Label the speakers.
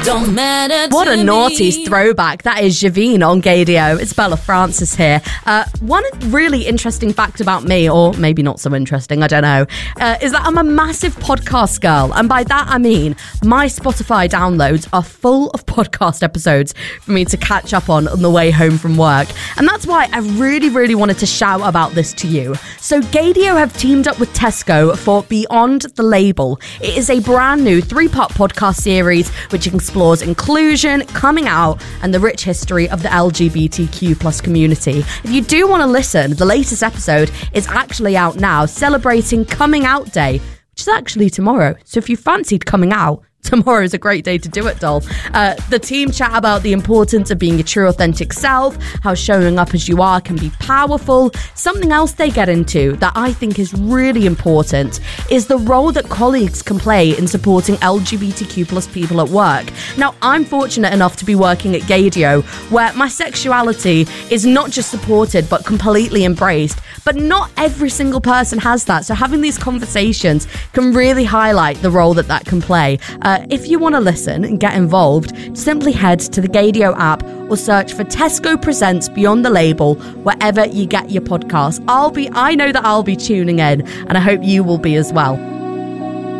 Speaker 1: Don't matter.
Speaker 2: What a
Speaker 1: to
Speaker 2: naughty
Speaker 1: me.
Speaker 2: throwback. That is Javine on Gadio. It's Bella Francis here. One really interesting fact about me, or maybe not so interesting, I don't know, is that I'm a massive podcast girl. And by that I mean my Spotify downloads are full of podcast episodes for me to catch up on the way home from work. And that's why I really, really wanted to shout about this to you. So Gadio have teamed up with Tesco for Beyond the Label. It is a brand new 3-part podcast series which explores inclusion, coming out, and the rich history of the LGBTQ plus community. If you do want to listen, the latest episode is actually out now, celebrating Coming Out Day, which is actually tomorrow. So if you fancied coming out, tomorrow is a great day to do it, doll. The team chat about the importance of being your true authentic self, how showing up as you are can be powerful. Something else they get into that I think is really important is the role that colleagues can play in supporting LGBTQ plus people at work. Now, I'm fortunate enough to be working at Gadio, where my sexuality is not just supported but completely embraced. But not every single person has that. So having these conversations can really highlight the role that can play. If you want to listen and get involved, simply head to the Gadio app or search for Tesco Presents Beyond the Label wherever you get your podcasts. I know that I'll be tuning in, and I hope you will be as well.